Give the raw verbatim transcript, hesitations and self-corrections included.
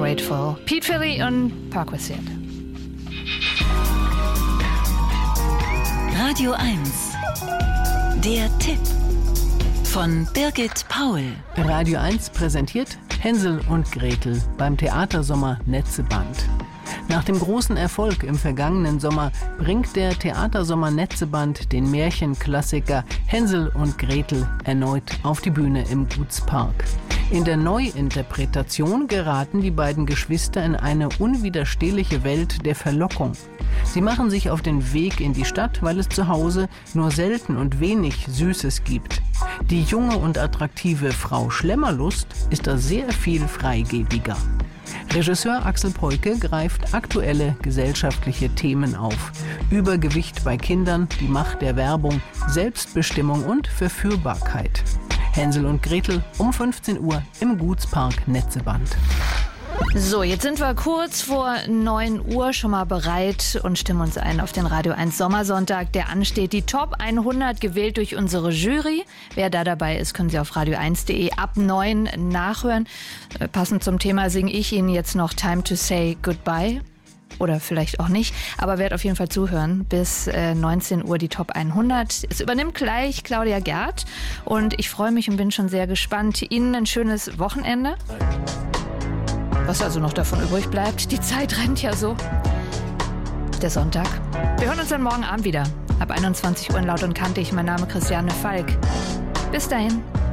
Grateful. Pete Philly und Perquisite. Radio eins. Der Tipp von Birgit Paul. Radio eins präsentiert Hänsel und Gretel beim Theatersommer Netzeband. Nach dem großen Erfolg im vergangenen Sommer bringt der Theatersommer Netzeband den Märchenklassiker Hänsel und Gretel erneut auf die Bühne im Gutspark. In der Neuinterpretation geraten die beiden Geschwister in eine unwiderstehliche Welt der Verlockung. Sie machen sich auf den Weg in die Stadt, weil es zu Hause nur selten und wenig Süßes gibt. Die junge und attraktive Frau Schlemmerlust ist da sehr viel freigebiger. Regisseur Axel Peuke greift aktuelle gesellschaftliche Themen auf. Übergewicht bei Kindern, die Macht der Werbung, Selbstbestimmung und Verführbarkeit. Hänsel und Gretel um fünfzehn Uhr im Gutspark Netzeband. So, jetzt sind wir kurz vor neun Uhr schon mal bereit und stimmen uns ein auf den Radio eins Sommersonntag, der ansteht. Die Top hundert gewählt durch unsere Jury. Wer da dabei ist, können Sie auf radio eins punkt de ab neun nachhören. Äh, passend zum Thema singe ich Ihnen jetzt noch Time to Say Goodbye. Oder vielleicht auch nicht, aber werd auf jeden Fall zuhören. Bis äh, neunzehn Uhr die Top hundert. Es übernimmt gleich Claudia Gerd und ich freue mich und bin schon sehr gespannt. Ihnen ein schönes Wochenende. Was also noch davon übrig bleibt, die Zeit rennt ja so. Der Sonntag. Wir hören uns dann morgen Abend wieder. Ab einundzwanzig Uhr in Laut und Kantig. Mein Name Christiane Falk. Bis dahin.